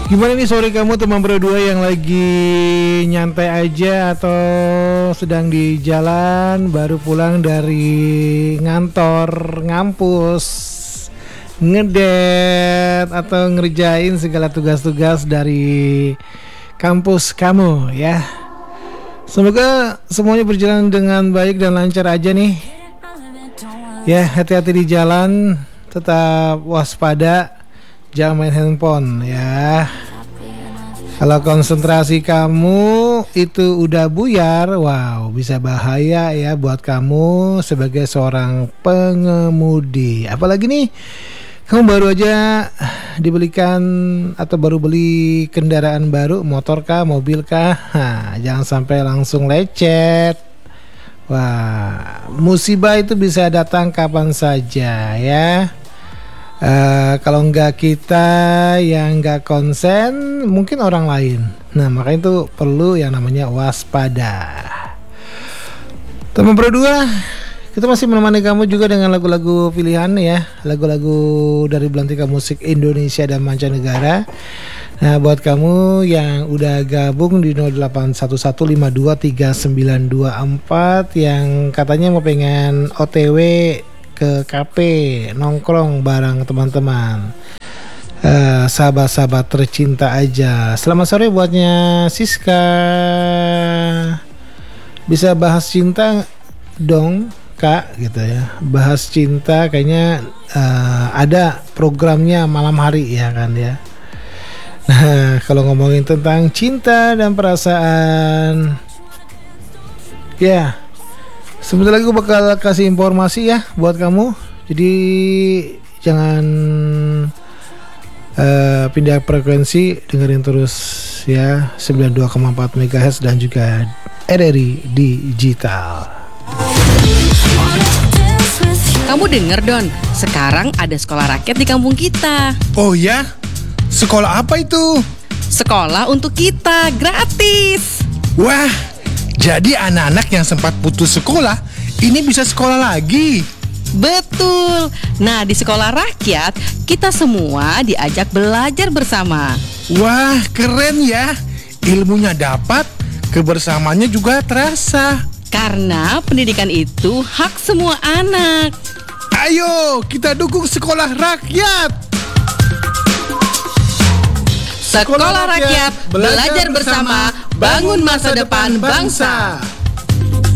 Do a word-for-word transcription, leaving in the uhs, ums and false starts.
Gimana nih sore kamu teman berdua yang lagi nyantai aja atau sedang di jalan baru pulang dari ngantor, ngampus, ngedet atau ngerjain segala tugas-tugas dari kampus kamu ya. Semoga semuanya berjalan dengan baik dan lancar aja nih. Ya, hati-hati di jalan, tetap waspada. Jangan main handphone ya. Kalau konsentrasi kamu itu udah buyar, wow, bisa bahaya ya buat kamu sebagai seorang pengemudi. Apalagi nih, kamu baru aja dibelikan atau baru beli kendaraan baru, motor kah, mobil kah? Nah, jangan sampai langsung lecet. Wah, musibah itu bisa datang kapan saja ya. Uh, kalau enggak kita yang enggak konsen, mungkin orang lain. Nah, makanya itu perlu yang namanya waspada. Teman berdua, kita masih menemani kamu juga dengan lagu-lagu pilihan ya, lagu-lagu dari Belantika Musik Indonesia dan mancanegara. Nah, buat kamu yang udah gabung di nol delapan satu satu lima dua tiga sembilan dua empat yang katanya mau pengen O T W ke kafe nongkrong bareng teman-teman, uh, sahabat-sahabat tercinta aja. Selamat sore buatnya Siska. Bisa bahas cinta dong kak gitu ya. Bahas cinta kayaknya uh, ada programnya malam hari ya kan ya. Nah, kalau ngomongin tentang cinta dan perasaan, ya, sebentar lagi gue bakal kasih informasi ya buat kamu. Jadi jangan uh, pindah frekuensi, dengerin terus ya sembilan puluh dua koma empat megahertz dan juga R R I Digital. Kamu denger Don, sekarang ada sekolah rakyat di kampung kita. Oh ya? Sekolah apa itu? Sekolah untuk kita, gratis. Wah, jadi anak-anak yang sempat putus sekolah ini bisa sekolah lagi. Betul. Nah, di sekolah rakyat kita semua diajak belajar bersama. Wah, keren ya. Ilmunya dapat, kebersamaannya juga terasa. Karena pendidikan itu hak semua anak. Ayo, kita dukung sekolah rakyat. Sekolah rakyat, belajar bersama, bangun masa depan bangsa.